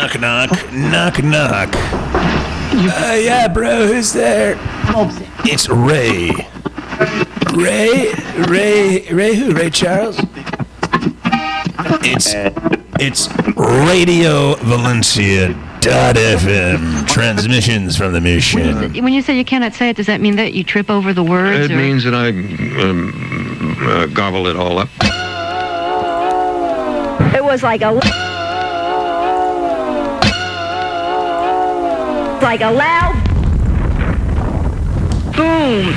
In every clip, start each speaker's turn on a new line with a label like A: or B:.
A: Knock, knock, knock, knock. Yeah, bro, who's there? It's Ray. Ray who? Ray Charles? It's Radio Valencia.fm. Transmissions from the mission.
B: When you say you cannot say it, does that mean that you trip over the words?
C: It means that I gobble it all up.
D: It was like a loud boom,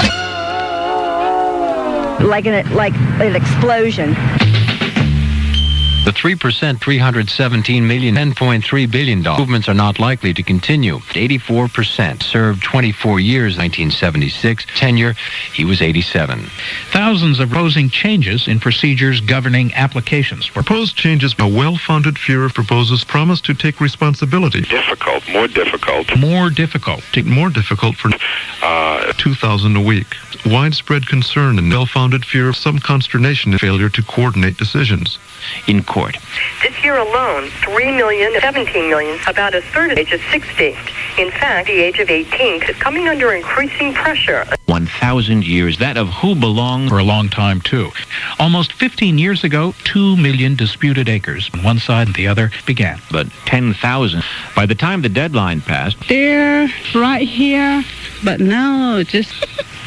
D: like an explosion.
E: The 3%, 317 million, $10.3 billion movements are not likely to continue. 84% served 24 years, 1976. Tenure, he was 87.
F: Thousands of proposing changes in procedures governing applications.
G: Proposed changes, a well-founded fear of proposals promise to take responsibility.
C: More difficult
G: for 2,000 a week. Widespread concern and well-founded fear of some consternation and failure to coordinate decisions.
E: In court.
H: This year alone, 3 million, 17 million, about a third of the age of 60. In fact, the age of 18 is coming under increasing pressure.
E: 1,000 years, that of who belonged
F: For a long time, too. Almost 15 years ago, 2 million disputed acres on one side and the other began.
E: but 10,000. By the time the deadline passed,
I: There, right here, but now just